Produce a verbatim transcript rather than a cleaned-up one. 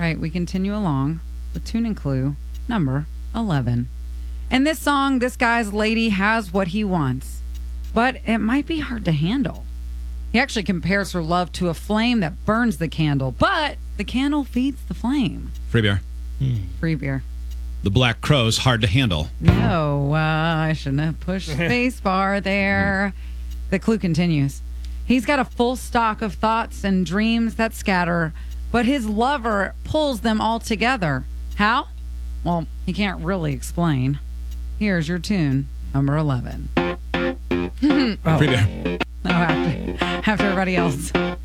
right, we continue along with tune and clue number eleven. In this song, this guy's lady has what he wants, but it might be hard to handle. He actually compares her love to a flame that burns the candle, but the candle feeds the flame. Free beer. Free beer. The Black Crow's hard to handle. No, uh, I shouldn't have pushed space bar there. The clue continues. He's got a full stock of thoughts and dreams that scatter, but his lover pulls them all together. How? Well, he can't really explain. Here's your tune, number eleven. Free beer. Oh, after, after everybody else.